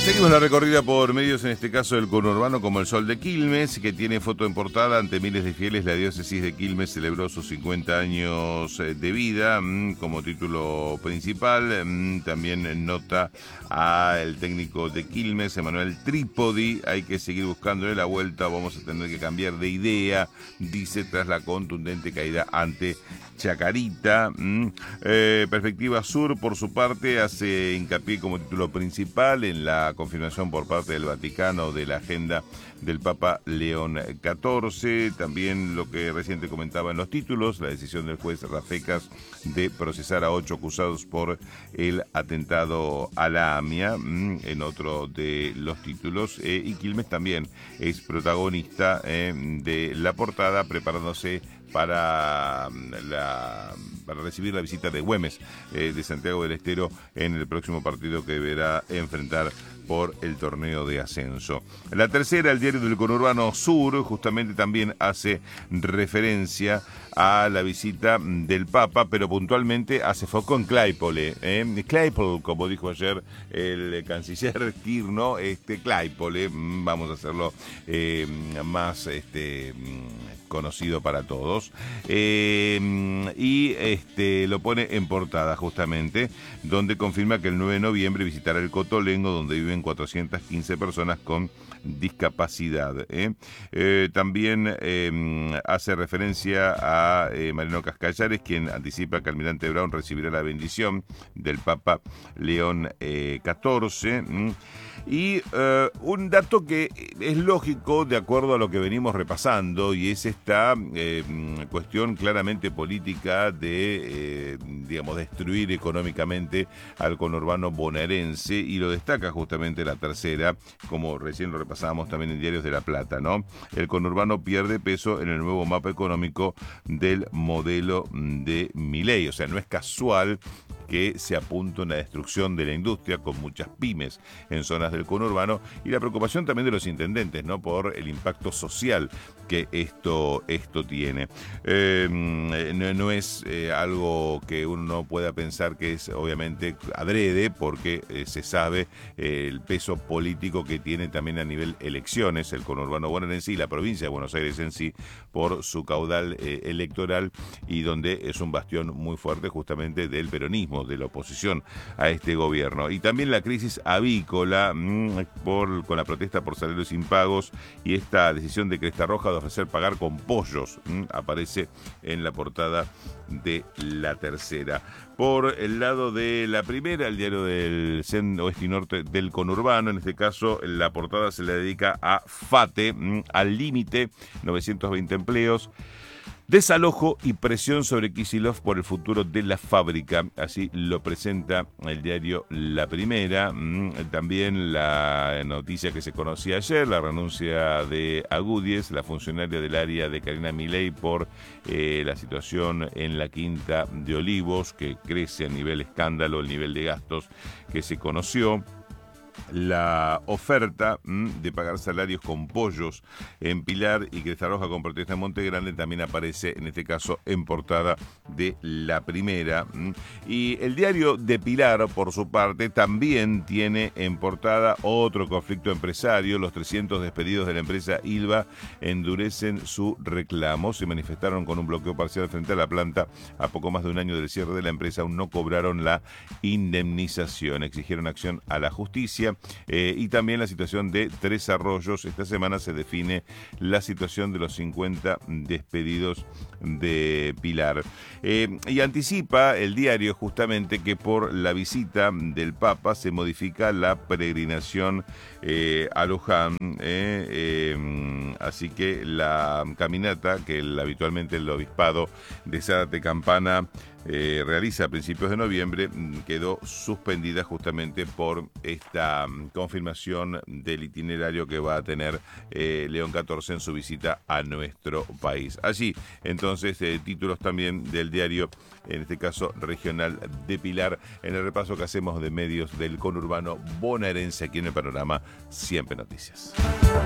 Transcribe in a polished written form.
Seguimos la recorrida por medios, en este caso del conurbano, como el Sol de Quilmes, que tiene foto en portada. Ante miles de fieles, la diócesis de Quilmes celebró sus 50 años de vida como título principal. También nota al técnico de Quilmes, Emanuel Trípodi: hay que seguir buscándole la vuelta, vamos a tener que cambiar de idea, dice, tras la contundente caída ante Chacarita. Perspectiva Sur, por su parte, hace hincapié como título principal en la confirmación por parte del Vaticano de la agenda del Papa León XIV. También lo que recién te comentaba en los títulos, la decisión del juez Rafecas de procesar a 8 acusados por el atentado a la AMIA, en otro de los títulos. Y Quilmes también es protagonista de la portada, preparándose para recibir la visita de Güemes, de Santiago del Estero, en el próximo partido que deberá enfrentar por el torneo de ascenso. La tercera, el diario del conurbano Sur, justamente también hace referencia a la visita del Papa, pero puntualmente hace foco en Claypole. Claypole, como dijo ayer el canciller Kirchner, Claypole, vamos a hacerlo más conocido para todos. Y lo pone en portada justamente, donde confirma que el 9 de noviembre visitará el Cotolengo, donde viven 415 personas con discapacidad. También hace referencia a Mariano Cascallares, quien anticipa que Almirante Brown recibirá la bendición del Papa León XIV. Y un dato que es lógico de acuerdo a lo que venimos repasando, y es esta cuestión claramente política de, destruir económicamente al conurbano bonaerense, y lo destaca justamente la tercera, como recién lo repasábamos también en Diarios de La Plata, ¿no? El conurbano pierde peso en el nuevo mapa económico del modelo de Milei. O sea, no es casual que se apunta a una destrucción de la industria, con muchas pymes en zonas del conurbano, y la preocupación también de los intendentes, ¿no?, por el impacto social que esto tiene. No es algo que uno pueda pensar que es obviamente adrede, porque se sabe el peso político que tiene también a nivel elecciones el conurbano bonaerense y la provincia de Buenos Aires en sí, por su caudal electoral, y donde es un bastión muy fuerte justamente del peronismo, de la oposición a este gobierno. Y también la crisis avícola, con la protesta por salarios impagos y esta decisión de Cresta Roja de ofrecer pagar con pollos, aparece en la portada de la tercera. Por el lado de la primera, el diario del centro, oeste y norte del conurbano, en este caso la portada se le dedica a FATE, al límite, 920 empleos. Desalojo y presión sobre Kicillof por el futuro de la fábrica, así lo presenta el diario La Primera. También la noticia que se conocía ayer, la renuncia de Agúdiez, la funcionaria del área de Karina Milei, por la situación en la Quinta de Olivos, que crece a nivel escándalo el nivel de gastos que se conoció. La oferta de pagar salarios con pollos en Pilar y Cresta Roja con protesta en Monte Grande también aparece, en este caso, en portada de La Primera. Y el diario de Pilar, por su parte, también tiene en portada otro conflicto empresario. Los 300 despedidos de la empresa Ilva endurecen su reclamo. Se manifestaron con un bloqueo parcial frente a la planta a poco más de un año del cierre de la empresa. Aún no cobraron la indemnización. Exigieron acción a la justicia. Y también la situación de Tres Arroyos. Esta semana se define la situación de los 50 despedidos de Pilar. Y anticipa el diario justamente que por la visita del Papa se modifica la peregrinación a Luján. Así que la caminata que habitualmente el obispado de Zárate Campana realiza a principios de noviembre quedó suspendida justamente por esta confirmación del itinerario que va a tener León XIV en su visita a nuestro país. Allí, entonces, títulos también del diario, en este caso regional de Pilar, en el repaso que hacemos de medios del conurbano bonaerense aquí en el Panorama Siempre Noticias.